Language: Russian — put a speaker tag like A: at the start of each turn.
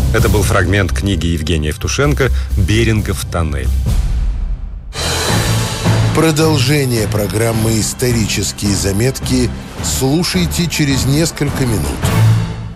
A: Это был фрагмент книги Евгения Евтушенко «Берингов тоннель».
B: Продолжение программы «Исторические заметки» слушайте через несколько минут.